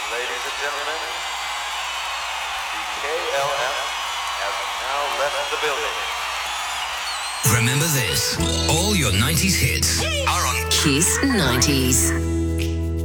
Ladies and gentlemen, the KLF has now left the building. Remember this, all your 90s hits are on Kiss 90s.